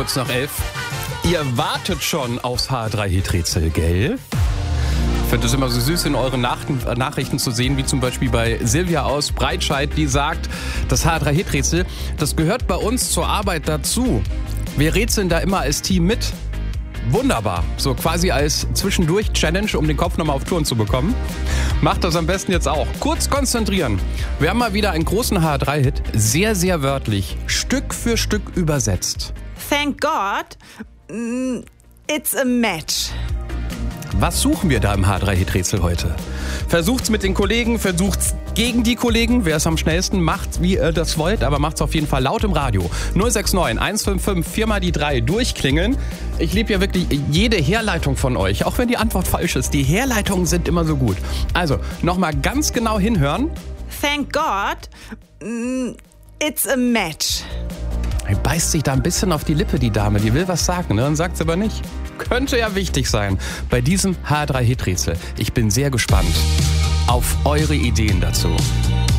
kurz nach 11. Ihr wartet schon aufs HR3-Hit-Rätsel, gell? Ich finde es immer so süß, in euren Nachrichten zu sehen, wie zum Beispiel bei Silvia aus Breitscheid, die sagt, das HR3-Hit-Rätsel, das gehört bei uns zur Arbeit dazu. Wir rätseln da immer als Team mit. Wunderbar. So quasi als Zwischendurch-Challenge, um den Kopf nochmal auf Touren zu bekommen. Macht das am besten jetzt auch. Kurz konzentrieren. Wir haben mal wieder einen großen HR3-Hit, sehr, sehr wörtlich, Stück für Stück übersetzt. Thank God, it's a match. Was suchen wir da im HR3-Hit-Rätsel heute? Versucht's mit den Kollegen, versucht's gegen die Kollegen. Wer es am schnellsten macht, wie ihr das wollt, aber macht's auf jeden Fall laut im Radio. 069 155 4 mal die 3 durchklingeln. Ich liebe ja wirklich jede Herleitung von euch, auch wenn die Antwort falsch ist. Die Herleitungen sind immer so gut. Also, nochmal ganz genau hinhören. Thank God, it's a match. Die beißt sich da ein bisschen auf die Lippe, die Dame. Die will was sagen, ne? Dann sagt's aber nicht. Könnte ja wichtig sein bei diesem HR3-Hit-Rätsel. Ich bin sehr gespannt auf eure Ideen dazu.